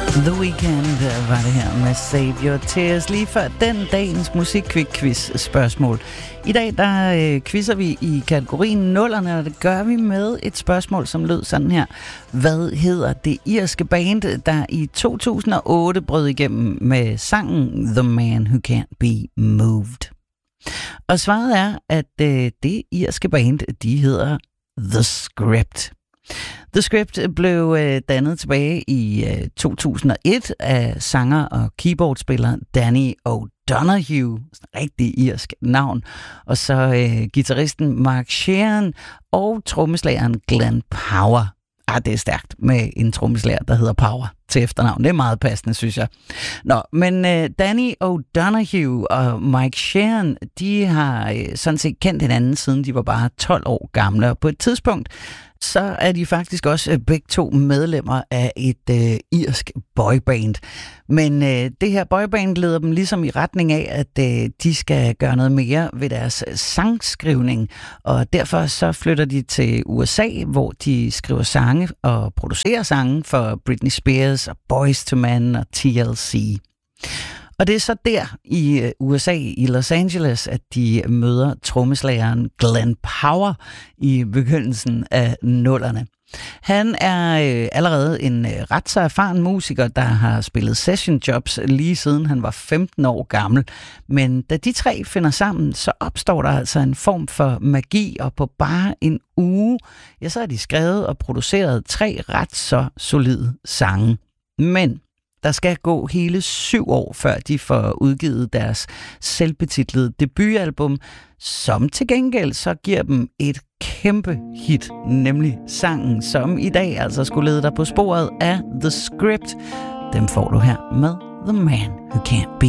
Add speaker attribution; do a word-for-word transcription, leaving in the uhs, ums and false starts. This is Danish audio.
Speaker 1: The Weeknd var det her med Save Your Tears, lige før den dagens musikquiz spørgsmål. I dag der øh, quizzer vi i kategorien nullerne, og det gør vi med et spørgsmål, som lød sådan her. Hvad hedder det irske band, der i to tusind og otte brød igennem med sangen The Man Who Can't Be Moved? Og svaret er, at øh, det irske band, de hedder The Script. The Script blev øh, dannet tilbage i øh, to tusind og et af sanger og keyboardspiller Danny O'Donoghue, rigtig irsk navn, og så øh, guitaristen Mark Sheeran og trommeslageren Glenn Power. Ah, det er stærkt med en trommeslager, der hedder Power til efternavn. Det er meget passende, synes jeg. Nå, men øh, Danny O'Donoghue og Mike Sheeran, de har øh, sådan set kendt hinanden, siden de var bare tolv år gamle, og på et tidspunkt så er de faktisk også begge to medlemmer af et øh, irsk boyband. Men øh, det her boyband leder dem ligesom i retning af, at øh, de skal gøre noget mere ved deres sangskrivning. Og derfor så flytter de til U S A, hvor de skriver sange og producerer sange for Britney Spears og Boyz two Men og T L C. Og det er så der i U S A, i Los Angeles, at de møder trommeslageren Glenn Power i begyndelsen af nullerne. Han er øh, allerede en øh, ret så erfaren musiker, der har spillet session jobs lige siden han var femten år gammel. Men da de tre finder sammen, så opstår der altså en form for magi, og på bare en uge, ja, så har de skrevet og produceret tre ret så solide sange. Men der skal gå hele syv år, før de får udgivet deres selvbetitlede debutalbum, som til gengæld så giver dem et kæmpe hit, nemlig sangen, som i dag altså skulle lede dig på sporet af The Script. Dem får du her med The Man Who Can't Be